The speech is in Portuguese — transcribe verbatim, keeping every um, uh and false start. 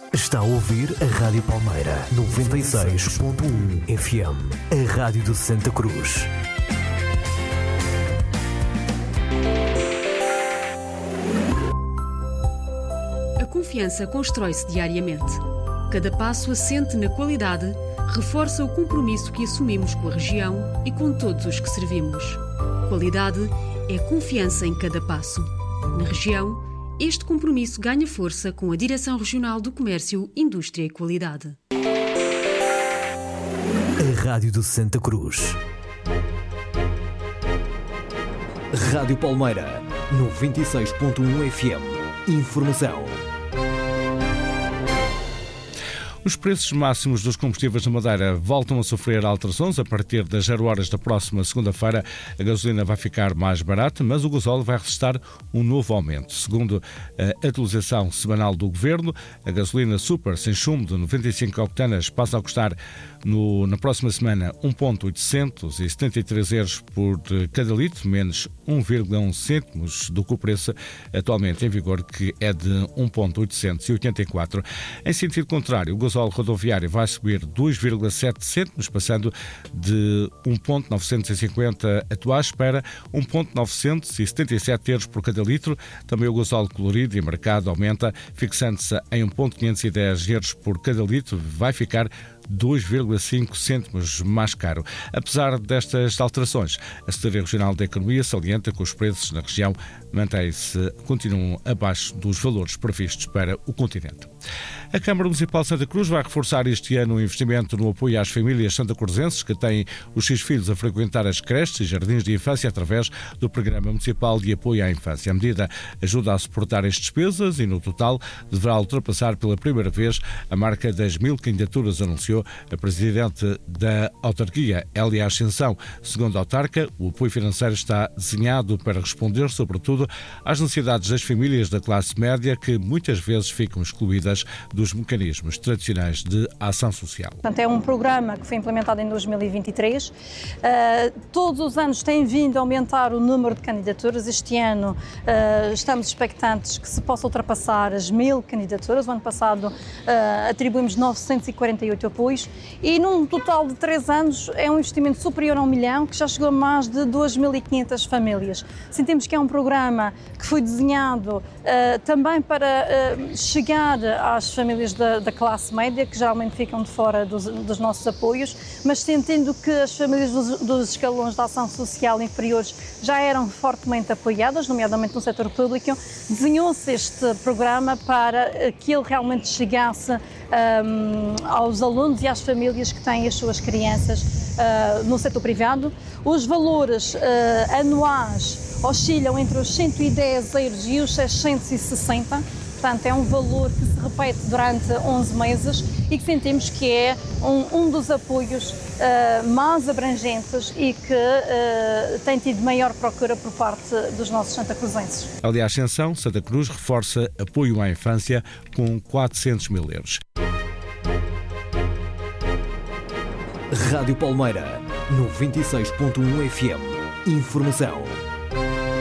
Está a ouvir a Rádio Palmeira, noventa e seis ponto um F M, a Rádio de Santa Cruz. A confiança constrói-se diariamente. Cada passo assente na qualidade reforça o compromisso que assumimos com a região e com todos os que servimos. Qualidade é confiança em cada passo. Na região, este compromisso ganha força com a Direção Regional do Comércio, Indústria e Qualidade. A Rádio de Santa Cruz. Rádio Palmeira, noventa e seis ponto um F M. Informação. Os preços máximos dos combustíveis na Madeira voltam a sofrer alterações. A partir das zero horas da próxima segunda-feira, a gasolina vai ficar mais barata, mas o gasóleo vai registrar um novo aumento. Segundo a atualização semanal do Governo, a gasolina super sem chumbo de noventa e cinco octanas passa a custar no, na próxima semana um vírgula oitocentos e setenta e três euros por cada litro, menos um vírgula um cêntimos do que o preço atualmente em vigor, que é de um vírgula oitocentos e oitenta e quatro. Em sentido contrário, o gasóleo rodoviário vai subir dois vírgula sete cêntimos, passando de um vírgula novecentos e cinquenta atuais para um vírgula novecentos e setenta e sete euros por cada litro. Também o gasóleo colorido e mercado aumenta, fixando-se em um vírgula quinhentos e dez euros por cada litro, vai ficar dois vírgula cinco cêntimos mais caro. Apesar destas alterações, a Secretaria Regional da Economia salienta que os preços na região mantêm-se, continuam abaixo dos valores previstos para o continente. A Câmara Municipal de Santa Cruz vai reforçar este ano o investimento no apoio às famílias santacruzenses que têm os seus filhos a frequentar as creches e jardins de infância através do Programa Municipal de Apoio à Infância. A medida ajuda a suportar as despesas e, no total, deverá ultrapassar pela primeira vez a marca das mil candidaturas, anunciou a Presidente da Autarquia, Hélia Ascensão. Segundo a autarca, o apoio financeiro está desenhado para responder, sobretudo, às necessidades das famílias da classe média que muitas vezes ficam excluídas dos mecanismos tradicionais de ação social. Portanto, é um programa que foi implementado em dois mil e vinte e três. Uh, todos os anos tem vindo a aumentar o número de candidaturas. Este ano uh, estamos expectantes que se possa ultrapassar as mil candidaturas. O ano passado uh, atribuímos novecentos e quarenta e oito apoios e num total de três anos é um investimento superior a um milhão que já chegou a mais de duas mil e quinhentas famílias. Sentimos que é um programa que foi desenhado uh, também para uh, chegar às famílias da, da classe média, que geralmente ficam de fora dos, dos nossos apoios, mas sentindo que as famílias dos, dos escalões de ação social inferiores já eram fortemente apoiadas, nomeadamente no setor público, desenhou-se este programa para que ele realmente chegasse um, aos alunos e às famílias que têm as suas crianças uh, no setor privado. Os valores uh, anuais oscilam entre os cento e dez euros e os seiscentos e sessenta. Portanto, é um valor que se repete durante onze meses e que sentimos que é um, um dos apoios uh, mais abrangentes e que uh, tem tido maior procura por parte dos nossos santacruzenses. Ali a Ascensão, Santa Cruz reforça apoio à infância com quatrocentos mil euros. Rádio Palmeira, noventa e seis ponto um F M. Informação.